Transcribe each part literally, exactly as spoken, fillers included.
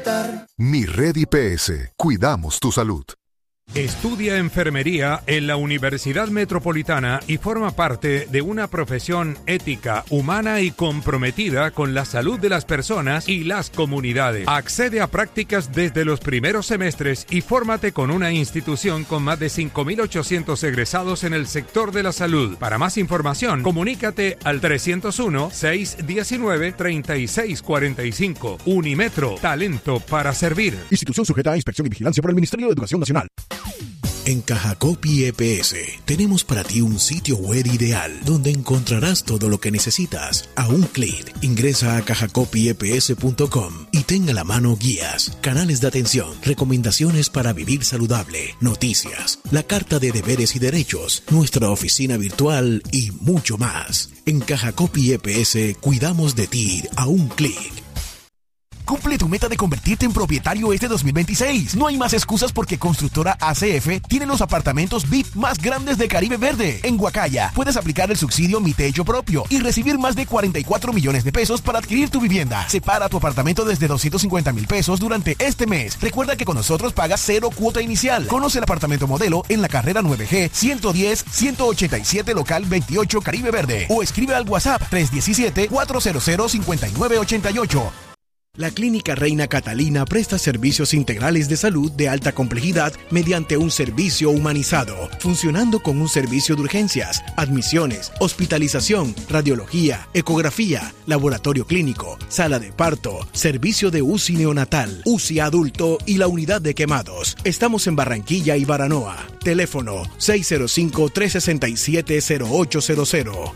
respetar. Mi Red I P S. Cuidamos tu salud. Estudia enfermería en la Universidad Metropolitana y forma parte de una profesión ética, humana y comprometida con la salud de las personas y las comunidades. Accede a prácticas desde los primeros semestres y fórmate con una institución con más de cinco mil ochocientos egresados en el sector de la salud. Para más información, comunícate al trescientos uno, seiscientos diecinueve, treinta y seis cuarenta y cinco. Unimetro, talento para servir. Institución sujeta a inspección y vigilancia por el Ministerio de Educación Nacional. En Cajacopi E P S tenemos para ti un sitio web ideal donde encontrarás todo lo que necesitas a un clic. Ingresa a cajacopi e p s punto com y tenga a la mano guías, canales de atención, recomendaciones para vivir saludable, noticias, la carta de deberes y derechos, nuestra oficina virtual y mucho más. En Cajacopi E P S cuidamos de ti a un clic. Cumple tu meta de convertirte en propietario este dos mil veintiséis. No hay más excusas porque Constructora A C F tiene los apartamentos V I P más grandes de Caribe Verde. En Guacaya puedes aplicar el subsidio Mi Techo Propio y recibir más de cuarenta y cuatro millones de pesos para adquirir tu vivienda. Separa tu apartamento desde doscientos cincuenta mil pesos durante este mes. Recuerda que con nosotros pagas cero cuota inicial. Conoce el apartamento modelo en la carrera nueve G ciento diez, ciento ochenta y siete local veintiocho Caribe Verde o escribe al WhatsApp tres uno siete, cuatro cero cero, cinco nueve ocho ocho. La Clínica Reina Catalina presta servicios integrales de salud de alta complejidad mediante un servicio humanizado, funcionando con un servicio de urgencias, admisiones, hospitalización, radiología, ecografía, laboratorio clínico, sala de parto, servicio de U C I neonatal, U C I adulto y la unidad de quemados. Estamos en Barranquilla y Baranoa. Teléfono seis cero cinco, tres seis siete, cero ocho cero cero.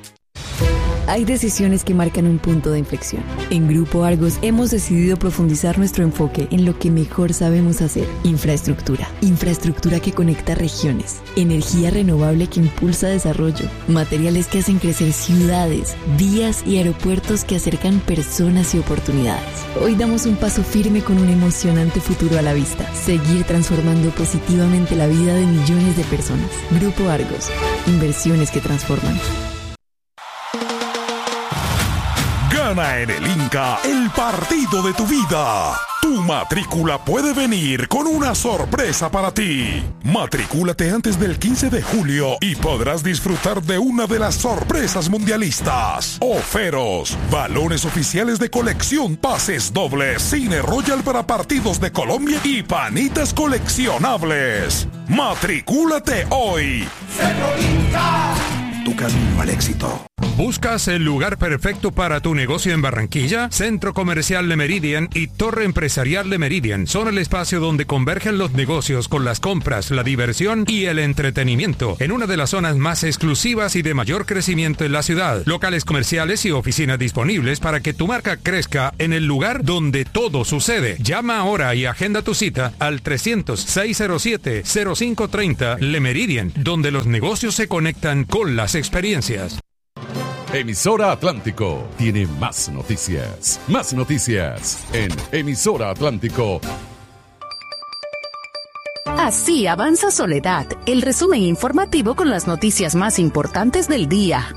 Hay decisiones que marcan un punto de inflexión. En Grupo Argos hemos decidido profundizar nuestro enfoque en lo que mejor sabemos hacer: infraestructura. Infraestructura que conecta regiones, energía renovable que impulsa desarrollo, materiales que hacen crecer ciudades, vías y aeropuertos que acercan personas y oportunidades. Hoy damos un paso firme con un emocionante futuro a la vista: seguir transformando positivamente la vida de millones de personas. Grupo Argos, inversiones que transforman. Gana en el Inca el partido de tu vida. Tu matrícula puede venir con una sorpresa para ti. Matricúlate antes del quince de julio y podrás disfrutar de una de las sorpresas mundialistas: oferos, balones oficiales de colección, pases dobles, cine Royal para partidos de Colombia y panitas coleccionables. Matricúlate hoy. Centro Inca. Tu camino al éxito. ¿Buscas el lugar perfecto para tu negocio en Barranquilla? Centro Comercial Le Meridian y Torre Empresarial Le Meridian son el espacio donde convergen los negocios con las compras, la diversión y el entretenimiento en una de las zonas más exclusivas y de mayor crecimiento en la ciudad. Locales comerciales y oficinas disponibles para que tu marca crezca en el lugar donde todo sucede. Llama ahora y agenda tu cita al trescientos, seiscientos siete, cero cinco treinta Le Meridian, donde los negocios se conectan con las experiencias. Emisora Atlántico tiene más noticias. Más noticias en Emisora Atlántico. Así avanza Soledad, el resumen informativo con las noticias más importantes del día.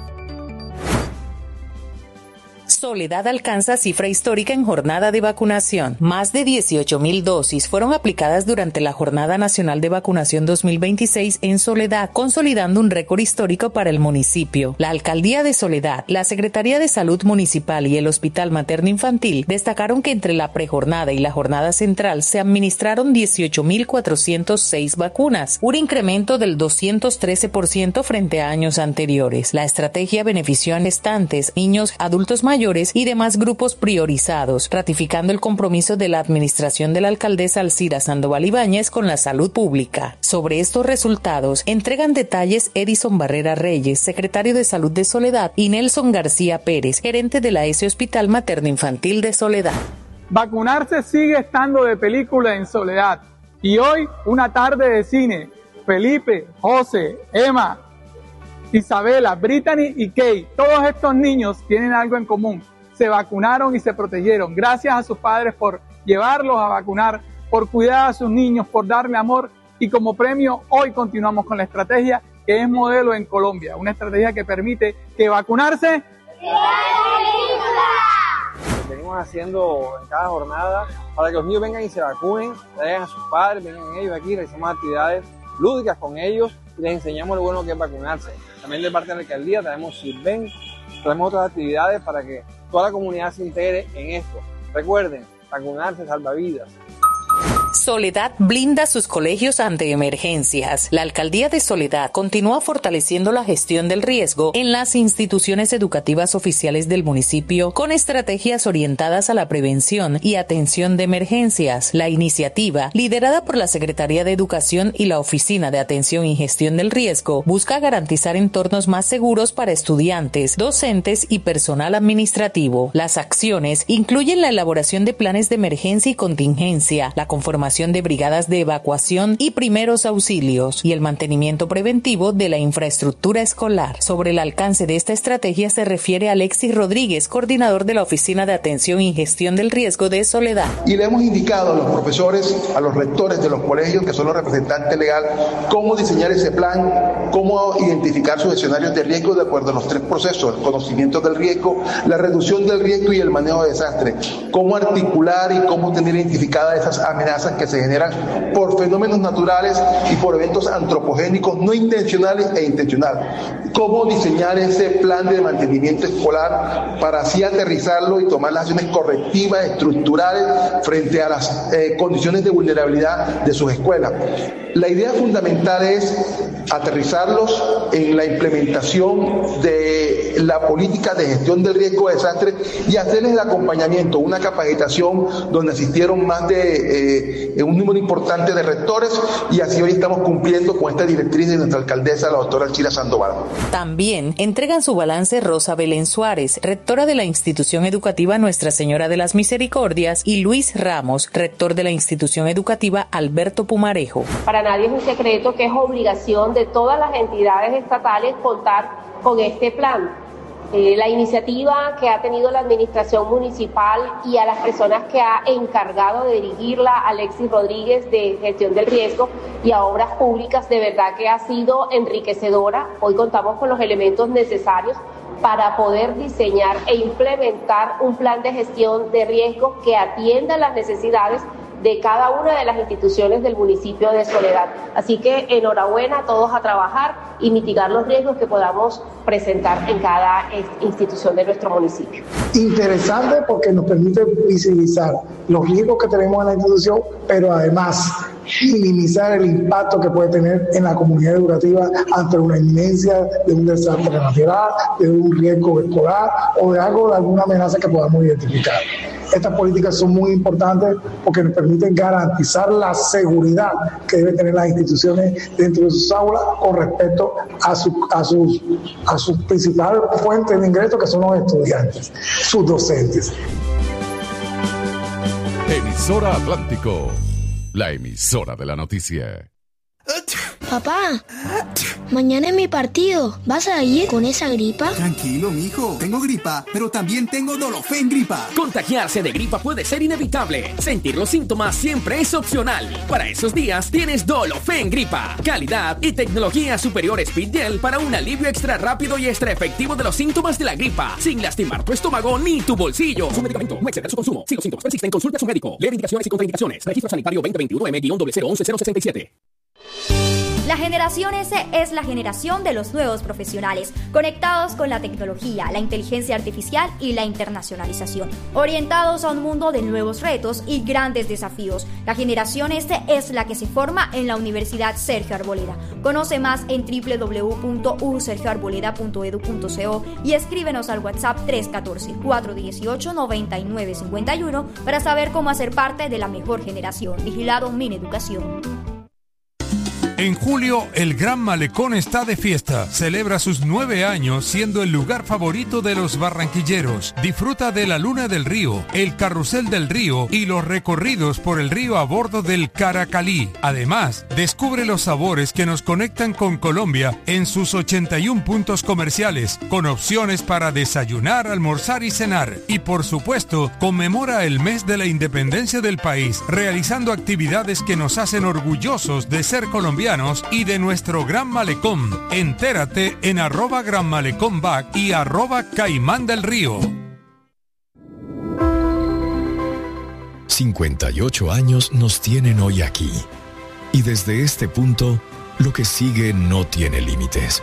Soledad alcanza cifra histórica en jornada de vacunación. Más de dieciocho mil dosis fueron aplicadas durante la Jornada Nacional de Vacunación dos mil veintiséis en Soledad, consolidando un récord histórico para el municipio. La Alcaldía de Soledad, la Secretaría de Salud Municipal y el Hospital Materno Infantil destacaron que entre la prejornada y la jornada central se administraron dieciocho mil cuatrocientas seis vacunas, un incremento del doscientos trece por ciento frente a años anteriores. La estrategia benefició a gestantes, niños, adultos mayores y demás grupos priorizados, ratificando el compromiso de la administración de la alcaldesa Alcira Sandoval Ibáñez con la salud pública. Sobre estos resultados, entregan detalles Edison Barrera Reyes, secretario de Salud de Soledad, y Nelson García Pérez, gerente de la S Hospital Materno Infantil de Soledad. Vacunarse sigue estando de película en Soledad. Y hoy, una tarde de cine. Felipe, José, Emma, Isabela, Brittany y Kay, todos estos niños tienen algo en común: se vacunaron y se protegieron. Gracias a sus padres por llevarlos a vacunar, por cuidar a sus niños, por darle amor, y como premio hoy continuamos con la estrategia que es modelo en Colombia, una estrategia que permite que vacunarse venimos haciendo en cada jornada para que los niños vengan y se vacunen, traigan a sus padres, vengan ellos aquí, realizamos actividades lúdicas con ellos y les enseñamos lo bueno que es vacunarse. También de parte de la alcaldía traemos Sirven, traemos otras actividades para que toda la comunidad se integre en esto. Recuerden, vacunarse salva vidas. Soledad blinda sus colegios ante emergencias. La Alcaldía de Soledad continúa fortaleciendo la gestión del riesgo en las instituciones educativas oficiales del municipio con estrategias orientadas a la prevención y atención de emergencias. La iniciativa, liderada por la Secretaría de Educación y la Oficina de Atención y Gestión del Riesgo, busca garantizar entornos más seguros para estudiantes, docentes y personal administrativo. Las acciones incluyen la elaboración de planes de emergencia y contingencia, la conformación de brigadas de evacuación y primeros auxilios y el mantenimiento preventivo de la infraestructura escolar. Sobre el alcance de esta estrategia se refiere Alexis Rodríguez, coordinador de la Oficina de Atención y Gestión del Riesgo de Soledad. Y le hemos indicado a los profesores, a los rectores de los colegios, que son los representantes legales, cómo diseñar ese plan, cómo identificar sus escenarios de riesgo de acuerdo a los tres procesos: el conocimiento del riesgo, la reducción del riesgo y el manejo de desastres. Cómo articular y cómo tener identificadas esas amenazas que se generan por fenómenos naturales y por eventos antropogénicos no intencionales e intencionales. Cómo diseñar ese plan de mantenimiento escolar para así aterrizarlo y tomar las acciones correctivas, estructurales frente a las eh, condiciones de vulnerabilidad de sus escuelas. La idea fundamental es aterrizarlos en la implementación de la política de gestión del riesgo de desastre y hacerles el acompañamiento, una capacitación donde asistieron más de eh, un número importante de rectores, y así hoy estamos cumpliendo con esta directriz de nuestra alcaldesa, la doctora Alchira Sandoval. También entregan su balance Rosa Belén Suárez, rectora de la institución educativa Nuestra Señora de las Misericordias, y Luis Ramos, rector de la institución educativa Alberto Pumarejo. Para nadie es un secreto que es obligación de todas las entidades estatales contar con este plan. Eh, la iniciativa que ha tenido la administración municipal y a las personas que ha encargado de dirigirla, Alexis Rodríguez, de Gestión del Riesgo y a Obras Públicas, de verdad que ha sido enriquecedora. Hoy contamos con los elementos necesarios para poder diseñar e implementar un plan de gestión de riesgo que atienda las necesidades de cada una de las instituciones del municipio de Soledad. Así que enhorabuena a todos a trabajar y mitigar los riesgos que podamos presentar en cada institución de nuestro municipio. Interesante porque nos permite visibilizar los riesgos que tenemos en la institución, pero además minimizar el impacto que puede tener en la comunidad educativa ante una inminencia de un desastre natural, de un riesgo escolar o de algo, de alguna amenaza que podamos identificar. Estas políticas son muy importantes porque nos permiten garantizar la seguridad que deben tener las instituciones dentro de sus aulas con respecto a, su, a, sus, a sus principales fuentes de ingresos, que son los estudiantes, sus docentes. Emisora Atlántico, la emisora de la noticia. Papá, mañana es mi partido. ¿Vas a ir con esa gripa? Tranquilo, mijo. Tengo gripa, pero también tengo Dolofen gripa. Contagiarse de gripa puede ser inevitable. Sentir los síntomas siempre es opcional. Para esos días tienes Dolofen gripa. Calidad y tecnología superior Speedgel para un alivio extra rápido y extra efectivo de los síntomas de la gripa, sin lastimar tu estómago ni tu bolsillo. Su medicamento, no exceder su consumo. Si los síntomas persisten, consulte a su médico. Leer indicaciones y contraindicaciones. Registro sanitario veinte veintiuno M cero cero once cero sesenta y siete. La generación S es la generación de los nuevos profesionales, conectados con la tecnología, la inteligencia artificial y la internacionalización, orientados a un mundo de nuevos retos y grandes desafíos. La generación S es la que se forma en la Universidad Sergio Arboleda. Conoce más en doble u doble u doble u punto u sergio arboleda punto edu punto co y escríbenos al WhatsApp tres uno cuatro, cuatro uno ocho, nueve nueve cinco uno para saber cómo hacer parte de la mejor generación. Vigilado Mineducación. En julio, el Gran Malecón está de fiesta. Celebra sus nueve años siendo el lugar favorito de los barranquilleros. Disfruta de la Luna del Río, el Carrusel del Río y los recorridos por el río a bordo del Caracalí. Además, descubre los sabores que nos conectan con Colombia en sus ochenta y un puntos comerciales, con opciones para desayunar, almorzar y cenar. Y por supuesto, conmemora el mes de la independencia del país, realizando actividades que nos hacen orgullosos de ser colombianos y de nuestro Gran Malecón. Entérate en arroba Gran Malecón Bac y arroba Caimán del Río. cincuenta y ocho años nos tienen hoy aquí. Y desde este punto, lo que sigue no tiene límites.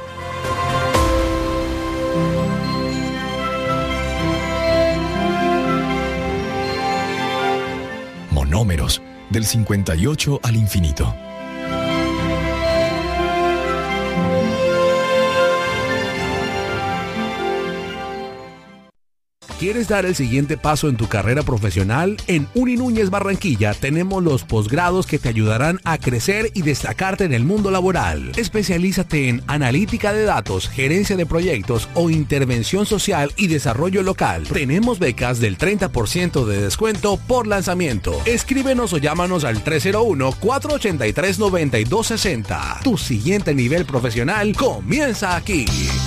Monómeros, del cincuenta y ocho al infinito. ¿Quieres dar el siguiente paso en tu carrera profesional? En Uni Núñez Barranquilla tenemos los posgrados que te ayudarán a crecer y destacarte en el mundo laboral. Especialízate en analítica de datos, gerencia de proyectos o intervención social y desarrollo local. Tenemos becas del treinta por ciento de descuento por lanzamiento. Escríbenos o llámanos al tres cero uno, cuatro ocho tres, nueve dos seis cero. Tu siguiente nivel profesional comienza aquí.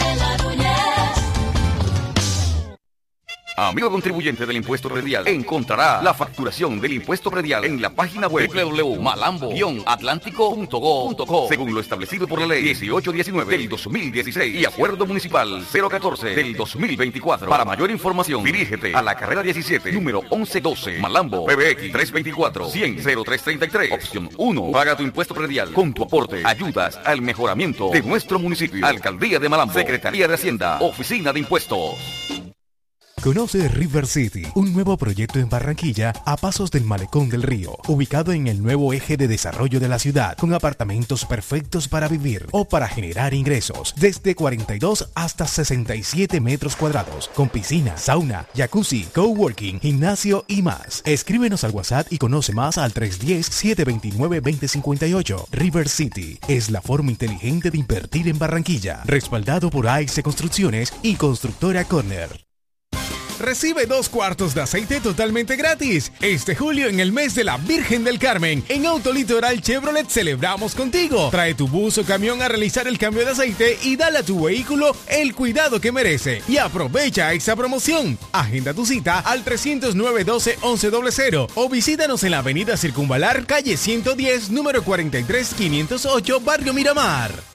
Amigo contribuyente del impuesto predial, encontrará la facturación del impuesto predial en la página web doble u doble u doble u punto malambo guion atlántico punto go punto co, según lo establecido por la ley dieciocho diecinueve del dos mil dieciséis y acuerdo municipal cero catorce del dos mil veinticuatro. Para mayor información, dirígete a la carrera diecisiete, número once doce, Malambo, P B X tres dos cuatro, cien, cero tres treinta y tres, opción uno. Paga tu impuesto predial. Con tu aporte ayudas al mejoramiento de nuestro municipio. Alcaldía de Malambo, Secretaría de Hacienda, Oficina de Impuestos. Conoce River City, un nuevo proyecto en Barranquilla a pasos del Malecón del Río, ubicado en el nuevo eje de desarrollo de la ciudad, con apartamentos perfectos para vivir o para generar ingresos, desde cuarenta y dos hasta sesenta y siete metros cuadrados, con piscina, sauna, jacuzzi, coworking, gimnasio y más. Escríbenos al WhatsApp y conoce más al tres uno cero, siete dos nueve, dos cero cinco ocho. River City es la forma inteligente de invertir en Barranquilla, respaldado por A X Construcciones y Constructora Corner. Recibe dos cuartos de aceite totalmente gratis. Este julio, en el mes de la Virgen del Carmen, en Autolitoral Chevrolet celebramos contigo. Trae tu bus o camión a realizar el cambio de aceite y dale a tu vehículo el cuidado que merece. Y aprovecha esta promoción. Agenda tu cita al trescientos nueve, doce, once cero cero o visítanos en la avenida Circunvalar, calle ciento diez, número cuarenta y tres, quinientos ocho, Barrio Miramar.